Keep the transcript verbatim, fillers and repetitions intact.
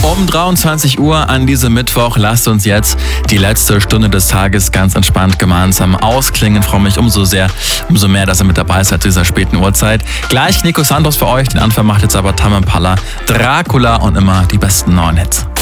Um dreiundzwanzig Uhr an diesem Mittwoch lasst uns jetzt die letzte Stunde des Tages ganz entspannt gemeinsam ausklingen. Ich freue mich umso sehr, umso mehr, dass ihr mit dabei seid zu dieser späten Uhrzeit. Gleich Nico Santos für euch, den Anfang macht jetzt aber Tame Impala, Dracula und immer die besten neuen Hits.